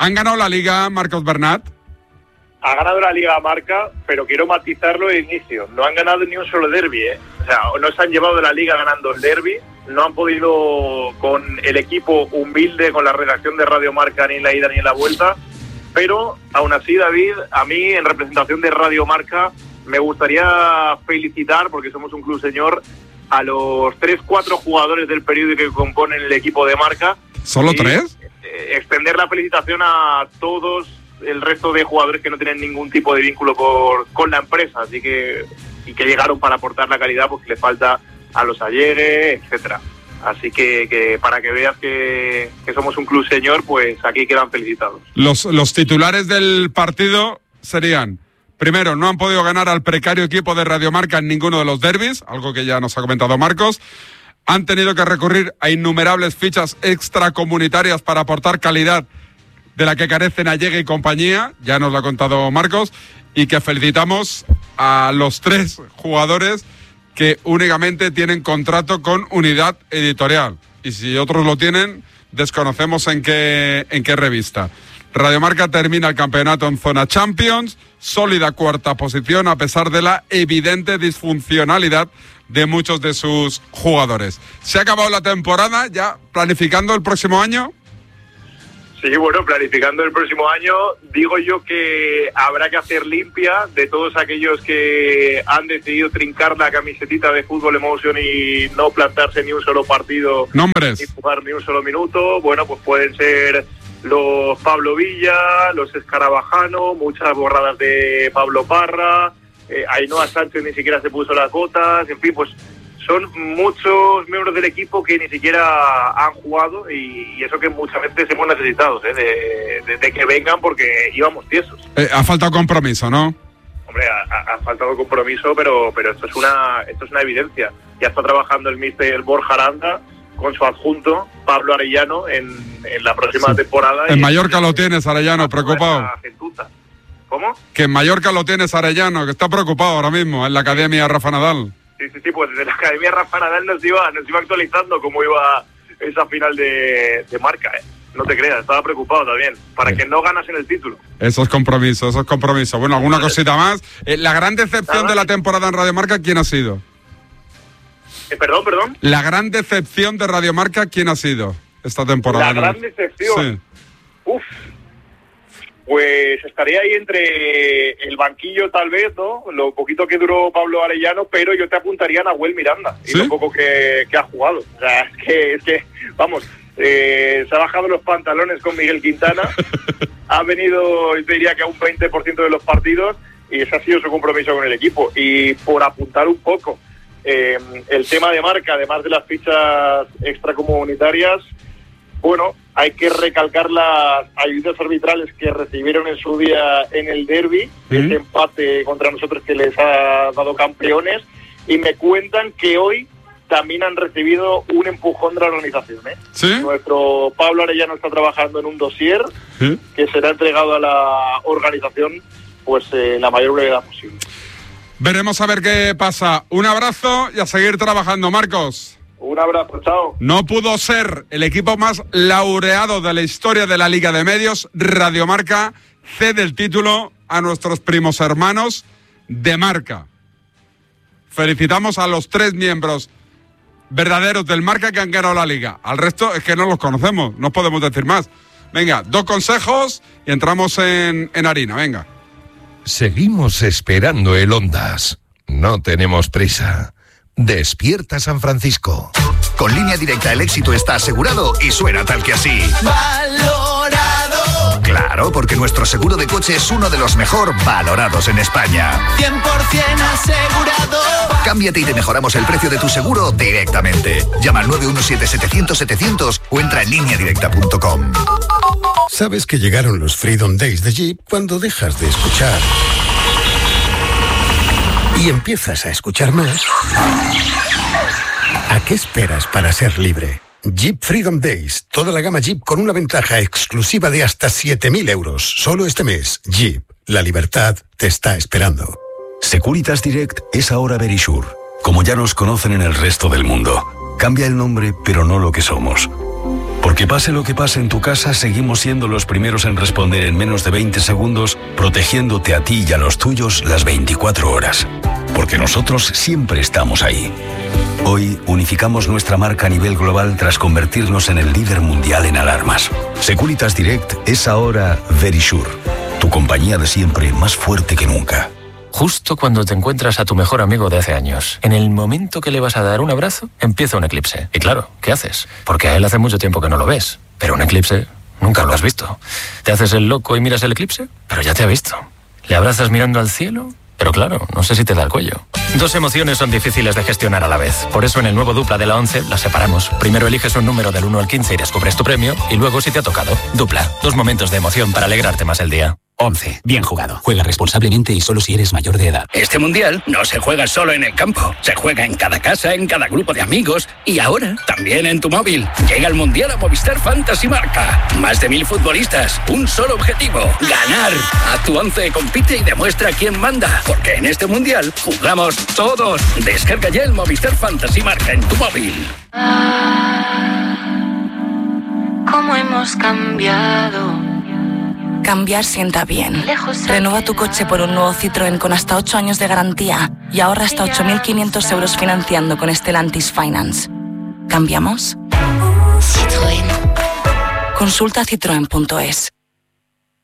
¿Han ganado la Liga, Marcos Bernat? Ha ganado la Liga Marca, pero quiero matizarlo de inicio. No han ganado ni un solo derbi, ¿eh? O sea, no se han llevado de la Liga ganando el derbi. No han podido con el equipo humilde, con la redacción de Radio Marca, ni en la ida ni en la vuelta. Pero, aún así, David, a mí, en representación de Radio Marca, me gustaría felicitar, porque somos un club señor, a los 3-4 jugadores del periódico que componen el equipo de Marca. ¿Solo 3? Extender la felicitación a todos el resto de jugadores que no tienen ningún tipo de vínculo con la empresa, así que llegaron para aportar la calidad porque le falta a los Allegue, etcétera. Así que para que veas que somos un club señor, pues aquí quedan felicitados. Los titulares del partido serían: primero, no han podido ganar al precario equipo de Radio Marca en ninguno de los derbis, algo que ya nos ha comentado Marcos. Han tenido que recurrir a innumerables fichas extracomunitarias para aportar calidad de la que carecen Allegue y compañía, ya nos lo ha contado Marcos, y que felicitamos a los 3 jugadores que únicamente tienen contrato con Unidad Editorial. Y si otros lo tienen, desconocemos en qué revista. Radio Marca termina el campeonato en zona Champions, sólida 4ª posición a pesar de la evidente disfuncionalidad de muchos de sus jugadores. ¿Se ha acabado la temporada ya planificando el próximo año? Sí, bueno, planificando el próximo año, digo yo que habrá que hacer limpia de todos aquellos que han decidido trincar la camisetita de Fútbol Emotion y no plantarse ni un solo partido. Nombres. Ni jugar ni un solo minuto. Bueno, pues pueden ser los Pablo Villa, los Escarabajano, muchas borradas de Pablo Parra, Ainhoa Sánchez ni siquiera se puso las botas, en fin, pues son muchos miembros del equipo que ni siquiera han jugado y eso que muchas veces hemos necesitado, de que vengan porque íbamos tiesos. Ha faltado compromiso, ¿no? Hombre, ha faltado compromiso, pero esto es una evidencia. Ya está trabajando el míster Borja Aranda con su adjunto, Pablo Arellano, en la próxima temporada. En Mallorca lo tienes, Arellano, preocupado. ¿Cómo? Que en Mallorca lo tienes, Arellano, que está preocupado ahora mismo en la Academia Rafa Nadal. Sí, pues desde la Academia Rafa Nadal nos iba actualizando cómo iba esa final de Marca, ¿eh? No te creas, estaba preocupado también, para que no ganasen el título. Eso es compromiso. Bueno, ¿alguna cosita más? La gran decepción de la temporada en Radio Marca, ¿quién ha sido? Perdón. La gran decepción de Radio Marca, ¿quién ha sido esta temporada? La gran decepción. Sí. Pues estaría ahí entre el banquillo tal vez, ¿no? Lo poquito que duró Pablo Arellano, pero yo te apuntaría a Nahuel Miranda, ¿sí? Y lo poco que ha jugado. O sea, es que vamos, se ha bajado los pantalones con Miguel Quintana, ha venido, yo te diría que a un 20% de los partidos, y ese ha sido su compromiso con el equipo. Y por apuntar un poco, el tema de Marca, además de las fichas extracomunitarias, bueno, hay que recalcar las ayudas arbitrales que recibieron en su día en el derbi, ese empate contra nosotros que les ha dado campeones, y me cuentan que hoy también han recibido un empujón de la organización, ¿eh? ¿Sí? Nuestro Pablo Arellano está trabajando en un dossier que será entregado a la organización pues la mayor brevedad posible. Veremos a ver qué pasa. Un abrazo y a seguir trabajando, Marcos. Un abrazo, chao. No pudo ser el equipo más laureado de la historia de la Liga de Medios. Radio Marca cede el título a nuestros primos hermanos de Marca. Felicitamos a los 3 miembros verdaderos del Marca que han ganado la Liga. Al resto es que no los conocemos, no podemos decir más. Venga, 2 consejos y entramos en harina, venga. Seguimos esperando el Ondas. No tenemos prisa. Despierta San Francisco. Con Línea Directa el éxito está asegurado y suena tal que así. ¡Valorado! Claro, porque nuestro seguro de coche es uno de los mejor valorados en España. 100% asegurado. Cámbiate y te mejoramos el precio de tu seguro directamente. Llama al 917-700-700 o entra en lineadirecta.com. Sabes que llegaron los Freedom Days de Jeep cuando dejas de escuchar y empiezas a escuchar más. ¿A qué esperas para ser libre? Jeep Freedom Days. Toda la gama Jeep con una ventaja exclusiva de hasta 7.000 euros. Solo este mes. Jeep. La libertad te está esperando. Securitas Direct es ahora Verisure, como ya nos conocen en el resto del mundo. Cambia el nombre, pero no lo que somos. Porque pase lo que pase en tu casa, seguimos siendo los primeros en responder en menos de 20 segundos, protegiéndote a ti y a los tuyos las 24 horas. Porque nosotros siempre estamos ahí. Hoy unificamos nuestra marca a nivel global tras convertirnos en el líder mundial en alarmas. Securitas Direct es ahora Verisure, tu compañía de siempre más fuerte que nunca. Justo cuando te encuentras a tu mejor amigo de hace años, en el momento que le vas a dar un abrazo, empieza un eclipse. Y claro, ¿qué haces? Porque a él hace mucho tiempo que no lo ves. Pero un eclipse nunca lo has visto. ¿Te haces el loco y miras el eclipse? Pero ya te ha visto. ¿Le abrazas mirando al cielo? Pero claro, no sé si te da el cuello. Dos emociones son difíciles de gestionar a la vez. Por eso en el nuevo Dupla de la 11 las separamos. Primero eliges un número del 1 al 15 y descubres tu premio. Y luego si te ha tocado. Dupla. 2 momentos de emoción para alegrarte más el día. 11. Bien jugado. Juega responsablemente y solo si eres mayor de edad. Este mundial no se juega solo en el campo. Se juega en cada casa, en cada grupo de amigos y ahora también en tu móvil. Llega el mundial a Movistar Fantasy Marca. Más de 1000 futbolistas. Un solo objetivo. Ganar. A tu 11 compite y demuestra quién manda. Porque en este mundial jugamos todos. Descarga ya el Movistar Fantasy Marca en tu móvil. ¿Cómo hemos cambiado? Cambiar sienta bien. Renueva tu coche por un nuevo Citroën con hasta 8 años de garantía y ahorra hasta 8.500 euros financiando con Stellantis Finance. ¿Cambiamos? Citroën. Consulta citroen.es.